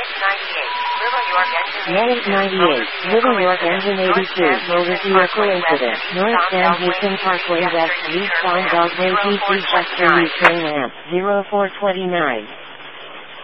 Little York Engine 82, motor vehicle incident. North San Houston Parkway West, East on Dogway DC Sector, Ukraine Amp 0429.